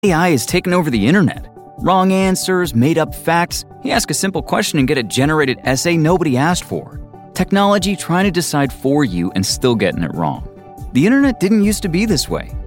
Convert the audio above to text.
AI has taken over the internet. Wrong answers, made-up facts. You ask a simple question and get a generated essay nobody asked for. Technology trying to decide for you and still getting it wrong. The internet didn't used to be this way.